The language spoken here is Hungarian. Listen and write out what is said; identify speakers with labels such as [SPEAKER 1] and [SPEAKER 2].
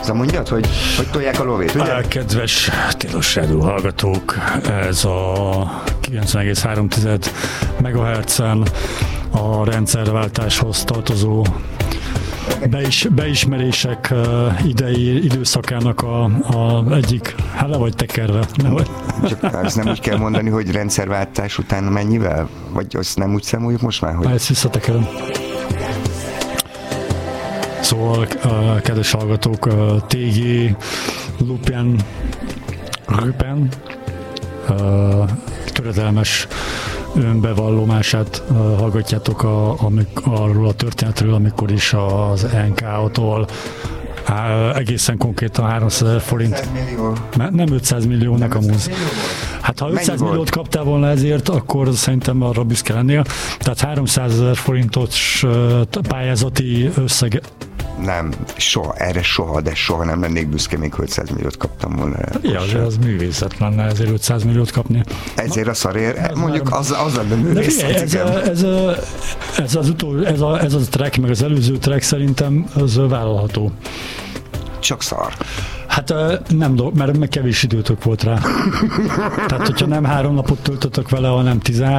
[SPEAKER 1] az a mondat, hogy tolják a lóvét, ugye?
[SPEAKER 2] Kedves Tilos Rádió hallgatók, ez a 90,3 MHz-en a rendszerváltáshoz tartozó beismerések időszakának a egyik, hát le vagy tekerve.
[SPEAKER 1] Csak ezt nem úgy kell mondani, hogy rendszerváltás után mennyivel? Vagy azt nem úgy számoljuk most már, hogy...
[SPEAKER 2] Ezt visszatekerem. Szóval, kedves hallgatók, TG Rupen töredelmes önbevallomását hallgatjátok arról a történetről, amikor is az NK-tól egészen konkrétan 300 000 forint.
[SPEAKER 1] 500 millió.
[SPEAKER 2] Nem 500 milliónak a múz. Hát ha 500 milliót kaptál volna ezért, akkor szerintem arra büszke lennél. Tehát 300 000 forintos pályázati összeg.
[SPEAKER 1] Nem, soha, de soha nem lennék büszke, még 500 milliót kaptam volna.
[SPEAKER 2] Ja, az művészet lenne ezért 500 milliót kapni.
[SPEAKER 1] Ezért a szarért, mondjuk az lenne művészet.
[SPEAKER 2] Ez a track, meg az előző track szerintem az vállalható.
[SPEAKER 1] Csak szar.
[SPEAKER 2] Hát nem, mert kevés időtök volt rá. Tehát, hogyha nem 3 napot töltötök vele, hanem 13,